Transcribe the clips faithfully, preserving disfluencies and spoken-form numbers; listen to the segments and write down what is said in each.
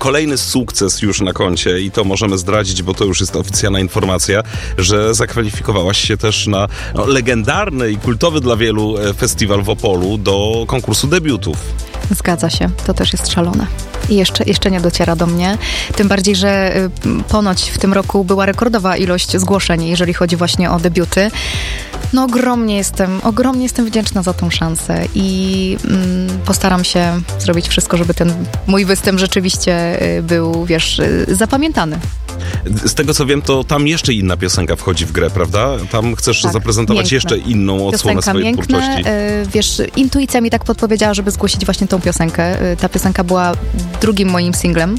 kolejny sukces już na koncie i to możemy zdradzić, bo to już jest oficjalna informacja, że zakwalifikowałaś się też na no, legendarny i kultowy dla wielu festiwal w Opolu do konkursu debiutów. Zgadza się, to też jest szalone. I jeszcze, jeszcze nie dociera do mnie. Tym bardziej, że y, ponoć w tym roku była rekordowa ilość zgłoszeń, jeżeli chodzi właśnie o debiuty. No ogromnie jestem, ogromnie jestem wdzięczna za tą szansę i mm, postaram się zrobić wszystko, żeby ten mój występ rzeczywiście y, był, wiesz, y, zapamiętany. Z tego co wiem, to tam jeszcze inna piosenka wchodzi w grę, prawda? Tam chcesz tak, zaprezentować miękne. jeszcze inną odsłonę Piosenka swojej miękne, twórczości. Yy, wiesz, intuicja mi tak podpowiedziała, żeby zgłosić właśnie tą piosenkę. Yy, ta piosenka była drugim moim singlem.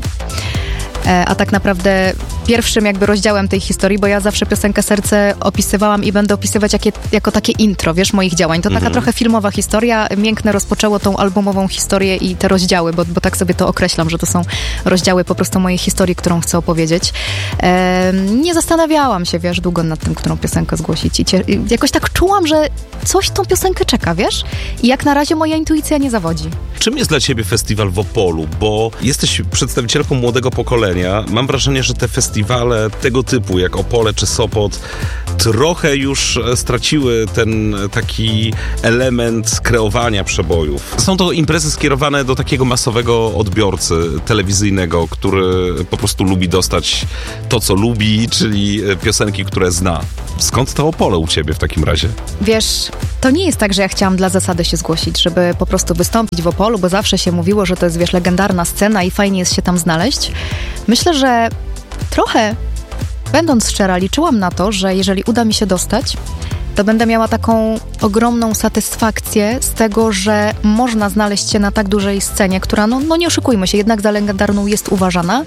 A tak naprawdę pierwszym jakby rozdziałem tej historii, bo ja zawsze piosenkę Serce opisywałam i będę opisywać jakie, jako takie intro, wiesz, moich działań. To taka mhm. trochę filmowa historia. Miękne rozpoczęło tą albumową historię i te rozdziały, bo, bo tak sobie to określam, że to są rozdziały po prostu mojej historii, którą chcę opowiedzieć. E, nie zastanawiałam się, wiesz, długo nad tym, którą piosenkę zgłosić. I cie, jakoś tak czułam, że coś tą piosenkę czeka, wiesz? I jak na razie moja intuicja nie zawodzi. Czym jest dla ciebie festiwal w Opolu? Bo jesteś przedstawicielką młodego pokolenia. Mam wrażenie, że te festiwale tego typu, jak Opole czy Sopot, trochę już straciły ten taki element kreowania przebojów. Są to imprezy skierowane do takiego masowego odbiorcy telewizyjnego, który po prostu lubi dostać to, co lubi, czyli piosenki, które zna. Skąd to Opole u ciebie w takim razie? Wiesz, to nie jest tak, że ja chciałam dla zasady się zgłosić, żeby po prostu wystąpić w Opolu, bo zawsze się mówiło, że to jest, wiesz, legendarna scena i fajnie jest się tam znaleźć. Myślę, że trochę, będąc szczera, liczyłam na to, że jeżeli uda mi się dostać, to będę miała taką ogromną satysfakcję z tego, że można znaleźć się na tak dużej scenie, która, no, no nie oszukujmy się, jednak za legendarną jest uważana,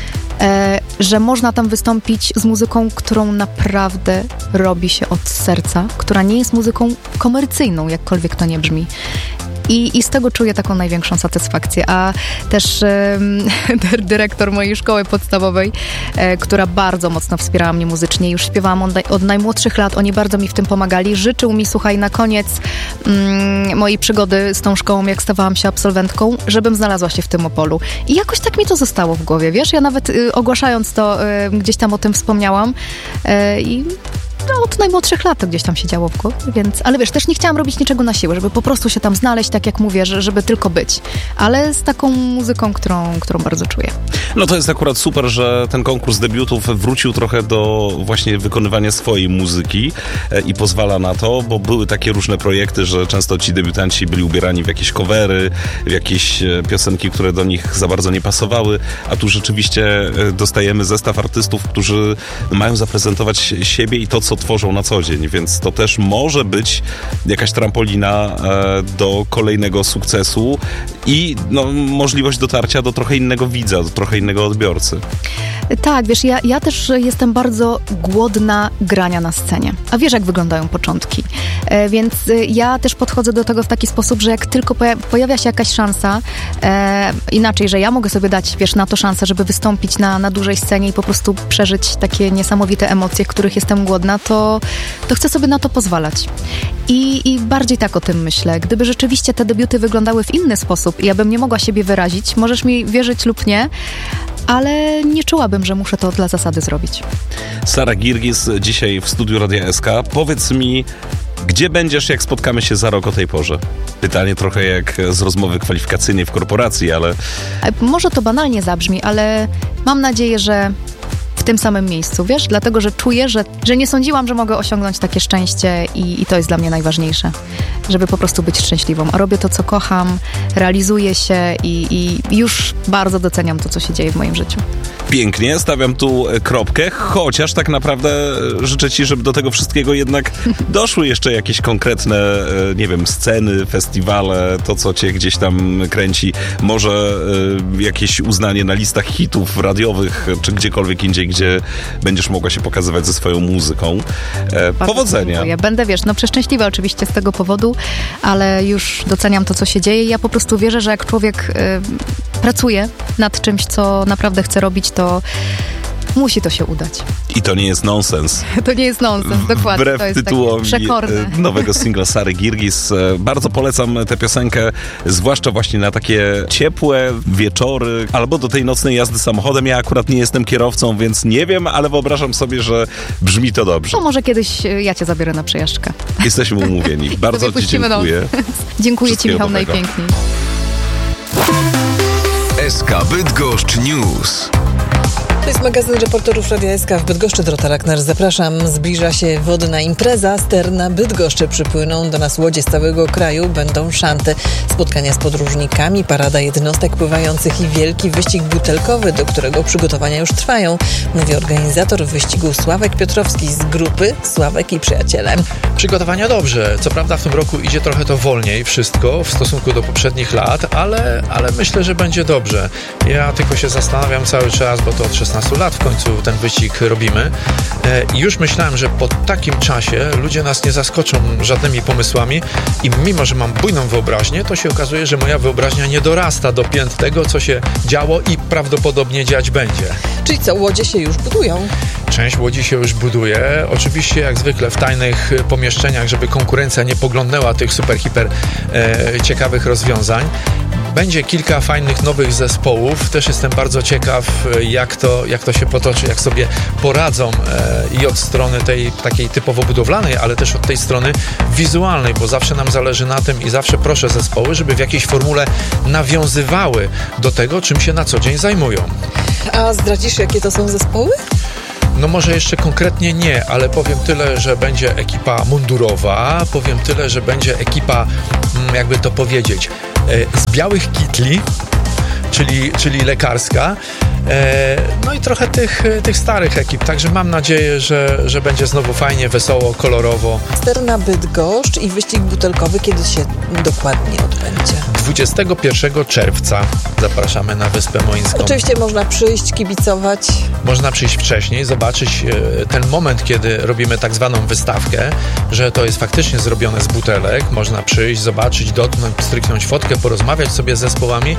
e, że można tam wystąpić z muzyką, którą naprawdę robi się od serca, która nie jest muzyką komercyjną, jakkolwiek to nie brzmi. I, I z tego czuję taką największą satysfakcję. A też e, dyrektor mojej szkoły podstawowej, e, która bardzo mocno wspierała mnie muzycznie, już śpiewałam od, od najmłodszych lat, oni bardzo mi w tym pomagali. Życzył mi, słuchaj, na koniec mm, mojej przygody z tą szkołą, jak stawałam się absolwentką, żebym znalazła się w tym Opolu. I jakoś tak mi to zostało w głowie, wiesz? Ja nawet y, ogłaszając to, y, gdzieś tam o tym wspomniałam y, i no, od najmłodszych lat to gdzieś tam się działo w głowie, więc, ale wiesz, też nie chciałam robić niczego na siłę, żeby po prostu się tam znaleźć, tak jak mówię, że, żeby tylko być, ale z taką muzyką, którą, którą bardzo czuję. No to jest akurat super, że ten konkurs debiutów wrócił trochę do właśnie wykonywania swojej muzyki i pozwala na to, bo były takie różne projekty, że często ci debiutanci byli ubierani w jakieś covery, w jakieś piosenki, które do nich za bardzo nie pasowały, a tu rzeczywiście dostajemy zestaw artystów, którzy mają zaprezentować siebie i to, co tworzą na co dzień, więc to też może być jakaś trampolina e, do kolejnego sukcesu i no, możliwość dotarcia do trochę innego widza, do trochę innego odbiorcy. Tak, wiesz, ja, ja też jestem bardzo głodna grania na scenie. A wiesz, jak wyglądają początki. E, więc ja też podchodzę do tego w taki sposób, że jak tylko poja- pojawia się jakaś szansa, e, inaczej, że ja mogę sobie dać, wiesz, na to szansę, żeby wystąpić na, na dużej scenie i po prostu przeżyć takie niesamowite emocje, których jestem głodna, to, to chcę sobie na to pozwalać. I, I bardziej tak o tym myślę. Gdyby rzeczywiście te debiuty wyglądały w inny sposób i ja bym nie mogła siebie wyrazić, możesz mi wierzyć lub nie, ale nie czułabym, że muszę to dla zasady zrobić. Sara Girgis dzisiaj w studiu Radia S K. Powiedz mi, gdzie będziesz, jak spotkamy się za rok o tej porze? Pytanie trochę jak z rozmowy kwalifikacyjnej w korporacji, ale... Może to banalnie zabrzmi, ale mam nadzieję, że w tym samym miejscu, wiesz? Dlatego, że czuję, że, że nie sądziłam, że mogę osiągnąć takie szczęście i, i to jest dla mnie najważniejsze. Żeby po prostu być szczęśliwą. A robię to, co kocham, realizuję się i, i już bardzo doceniam to, co się dzieje w moim życiu. Pięknie, stawiam tu kropkę, chociaż tak naprawdę życzę ci, żeby do tego wszystkiego jednak doszły jeszcze jakieś konkretne, nie wiem, sceny, festiwale, to co cię gdzieś tam kręci, może jakieś uznanie na listach hitów radiowych, czy gdziekolwiek indziej, gdzie będziesz mogła się pokazywać ze swoją muzyką. Bardzo powodzenia. Dziękuję. Będę, wiesz, no przeszczęśliwa oczywiście z tego powodu, ale już doceniam to, co się dzieje. Ja po prostu wierzę, że jak człowiek y, pracuje nad czymś, co naprawdę chce robić, to musi to się udać. I to nie jest nonsens. To nie jest nonsens, dokładnie. Wbrew to jest tytułowi przekorne. nowego singla Sary Girgis. Bardzo polecam tę piosenkę, zwłaszcza właśnie na takie ciepłe wieczory, albo do tej nocnej jazdy samochodem. Ja akurat nie jestem kierowcą, więc nie wiem, ale wyobrażam sobie, że brzmi to dobrze. To może kiedyś ja cię zabiorę na przejażdżkę. Jesteśmy umówieni. Bardzo ci dziękuję. Dziękuję ci, Michał, dobrego. Najpiękniej. S K Bydgoszcz News. To jest magazyn reporterów Radia S K w Bydgoszczy. Dorota Lackner, zapraszam. Zbliża się wodna impreza. Ster na Bydgoszczy. Przypłyną do nas łodzie z całego kraju. Będą szanty, spotkania z podróżnikami, parada jednostek pływających i wielki wyścig butelkowy, do którego przygotowania już trwają. Mówi organizator wyścigu Sławek Piotrowski z grupy Sławek i Przyjaciele. Przygotowania dobrze. Co prawda w tym roku idzie trochę to wolniej wszystko w stosunku do poprzednich lat, ale, ale myślę, że będzie dobrze. Ja tylko się zastanawiam cały czas, bo to od szesnastu lat w końcu ten wyścig robimy i już myślałem, że po takim czasie ludzie nas nie zaskoczą żadnymi pomysłami i mimo, że mam bujną wyobraźnię, to się okazuje, że moja wyobraźnia nie dorasta do pięt tego, co się działo i prawdopodobnie dziać będzie. Czyli co, łodzie się już budują? Część łodzi się już buduje. Oczywiście jak zwykle w tajnych pomieszczeniach, żeby konkurencja nie poglądnęła tych super, hiper e, ciekawych rozwiązań. Będzie kilka fajnych nowych zespołów. Też jestem bardzo ciekaw, jak to, jak to się potoczy, jak sobie poradzą e, i od strony tej takiej typowo budowlanej, ale też od tej strony wizualnej, bo zawsze nam zależy na tym i zawsze proszę zespoły, żeby w jakiejś formule nawiązywały do tego, czym się na co dzień zajmują. A zdradzisz, jakie to są zespoły? No może jeszcze konkretnie nie, ale powiem tyle, że będzie ekipa mundurowa, powiem tyle, że będzie ekipa, jakby to powiedzieć, z białych kitli, czyli, czyli lekarska, no i trochę tych, tych starych ekip, także mam nadzieję, że, że będzie znowu fajnie, wesoło, kolorowo. Ster na Bydgoszcz i wyścig butelkowy kiedy się dokładnie odbędzie? dwudziestego pierwszego czerwca zapraszamy na Wyspę Moińską. Oczywiście można przyjść, kibicować. Można przyjść wcześniej, zobaczyć ten moment, kiedy robimy tak zwaną wystawkę, że to jest faktycznie zrobione z butelek. Można przyjść, zobaczyć, dotknąć, stryknąć fotkę, porozmawiać sobie z zespołami.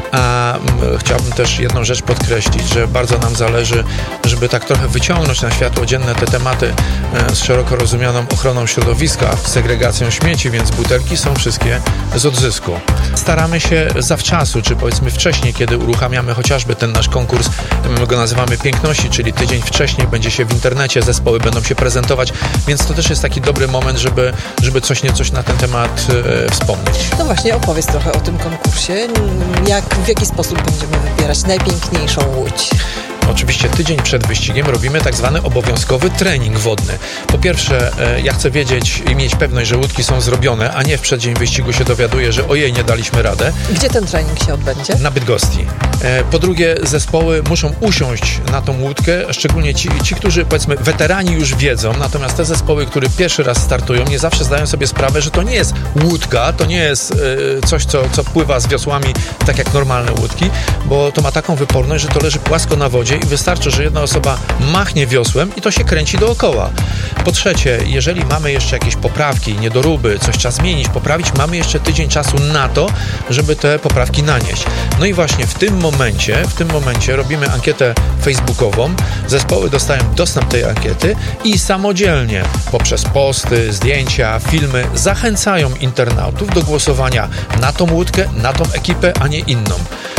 A chciałbym też jedną rzecz podkreślić, że bardzo nam zależy, żeby tak trochę wyciągnąć na światło dzienne te tematy z szeroko rozumianą ochroną środowiska, segregacją śmieci, więc butelki są wszystkie z odzysku. Staramy się zawczasu, czy powiedzmy wcześniej, kiedy uruchamiamy chociażby ten nasz konkurs, my go nazywamy Piękności, czyli tydzień wcześniej będzie się w internecie, zespoły będą się prezentować, więc to też jest taki dobry moment, żeby, żeby coś niecoś na ten temat e, wspomnieć. No właśnie, opowiedz trochę o tym konkursie. Jak, w jaki sposób będziemy wybierać najpiękniejszą łódź? Oczywiście tydzień przed wyścigiem robimy tak zwany obowiązkowy trening wodny. Po pierwsze, e, ja chcę wiedzieć i mieć pewność, że łódki są zrobione, a nie w przeddzień wyścigu się dowiaduję, że ojej, nie daliśmy radę. Gdzie ten trening się odbędzie? Na Bydgoszczy. E, po drugie, zespoły muszą usiąść na tą łódkę, szczególnie ci, ci, którzy powiedzmy weterani już wiedzą, natomiast te zespoły, które pierwszy raz startują, nie zawsze zdają sobie sprawę, że to nie jest łódka, to nie jest e, coś, co, co pływa z wiosłami tak jak normalne łódki, bo to ma taką wyporność, że to leży płasko na wodzie i wystarczy, że jedna osoba machnie wiosłem i to się kręci dookoła. Po trzecie, jeżeli mamy jeszcze jakieś poprawki, niedoróby, coś trzeba zmienić, poprawić, mamy jeszcze tydzień czasu na to, żeby te poprawki nanieść. No i właśnie w tym momencie, w tym momencie robimy ankietę facebookową, zespoły dostają dostęp do tej ankiety i samodzielnie poprzez posty, zdjęcia, filmy zachęcają internautów do głosowania na tą łódkę, na tą ekipę, a nie inną.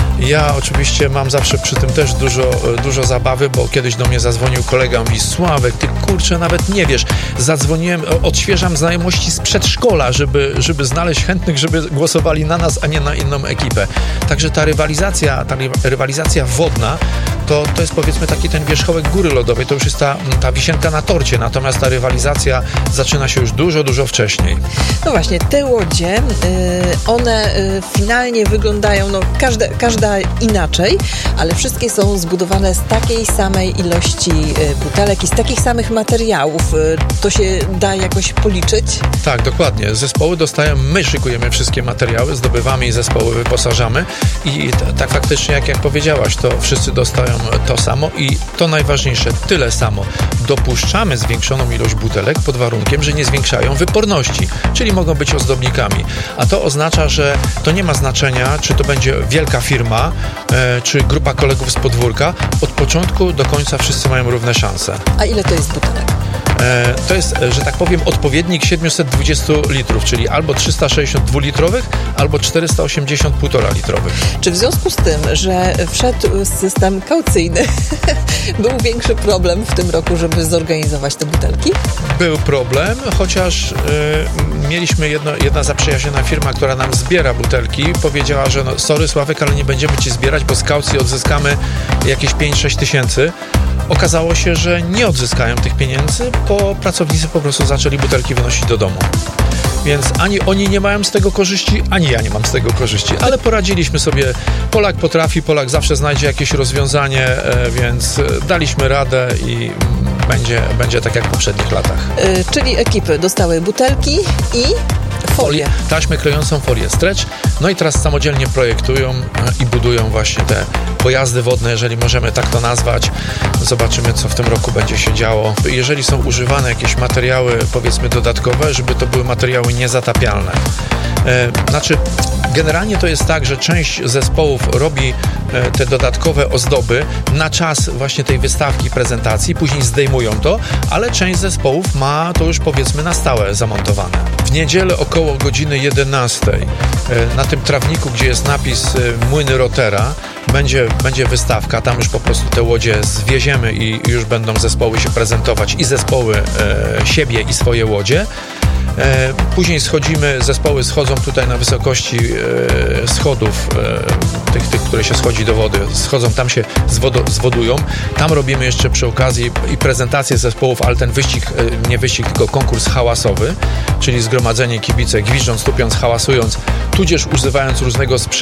Ja oczywiście mam zawsze przy tym też dużo, dużo zabawy, bo kiedyś do mnie zadzwonił kolega, mówi: Sławek, ty kurczę, nawet nie wiesz, zadzwoniłem, odświeżam znajomości z przedszkola, żeby, żeby znaleźć chętnych, żeby głosowali na nas, a nie na inną ekipę. Także ta rywalizacja, ta rywalizacja wodna, to, to jest powiedzmy taki ten wierzchołek góry lodowej, to już jest ta, ta wisienka na torcie, natomiast ta rywalizacja zaczyna się już dużo, dużo wcześniej. No właśnie, te łodzie, yy, one yy, finalnie wyglądają, no każda, każda inaczej, ale wszystkie są zbudowane z takiej samej ilości yy, butelek i z takich samych materiałów. Yy, to się da jakoś policzyć? Tak, dokładnie. Zespoły dostają, my szykujemy wszystkie materiały, zdobywamy i zespoły wyposażamy i t- tak faktycznie, jak, jak powiedziałaś, to wszyscy dostają zamawiają to samo i to najważniejsze, tyle samo. Dopuszczamy zwiększoną ilość butelek pod warunkiem, że nie zwiększają wyporności, czyli mogą być ozdobnikami. A to oznacza, że to nie ma znaczenia, czy to będzie wielka firma, e, czy grupa kolegów z podwórka. Od początku do końca wszyscy mają równe szanse. A ile to jest butelek? E, to jest, że tak powiem, odpowiednik siedemset dwadzieścia litrów, czyli albo trzysta sześćdziesiąt dwulitrowych, albo czterysta osiemdziesiąt półtora litrowych. Czy w związku z tym, że wszedł system kaucyjny, był większy problem w tym roku, żeby zorganizować te butelki? Był problem, chociaż y, mieliśmy jedno, jedna zaprzyjaźniona firma, która nam zbiera butelki, powiedziała, że no, sorry Sławek, ale nie będziemy ci zbierać, bo z kaucji odzyskamy jakieś pięć sześć tysięcy. Okazało się, że nie odzyskają tych pieniędzy, bo pracownicy po prostu zaczęli butelki wynosić do domu. Więc ani oni nie mają z tego korzyści, ani ja nie mam z tego korzyści. Ale poradziliśmy sobie. Polak potrafi, Polak zawsze znajdzie jakieś rozwiązanie, więc daliśmy radę i będzie, będzie tak jak w poprzednich latach. Yy, czyli ekipy dostały butelki i folię. Taśmę klejącą, folię stretch. No i teraz samodzielnie projektują i budują właśnie te pojazdy wodne, jeżeli możemy tak to nazwać. Zobaczymy, co w tym roku będzie się działo. Jeżeli są używane jakieś materiały, powiedzmy dodatkowe, żeby to były materiały niezatapialne. E, znaczy, generalnie to jest tak, że część zespołów robi e, te dodatkowe ozdoby na czas właśnie tej wystawki, prezentacji, później zdejmują to, ale część zespołów ma to już powiedzmy na stałe zamontowane. W niedzielę około godziny jedenastej e, na tym trawniku, gdzie jest napis e, Młyny Rotera, będzie, będzie wystawka, tam już po prostu te łodzie zwieziemy i już będą zespoły się prezentować i zespoły e, siebie i swoje łodzie. E, później schodzimy, zespoły schodzą tutaj na wysokości e, schodów, e, tych, tych, które się schodzi do wody, schodzą, tam się zwodo, zwodują. Tam robimy jeszcze przy okazji i prezentację zespołów, ale ten wyścig, e, nie wyścig, tylko konkurs hałasowy, czyli zgromadzenie kibice, gwiżdżąc, tupiąc, hałasując, tudzież używając różnego sprzętu,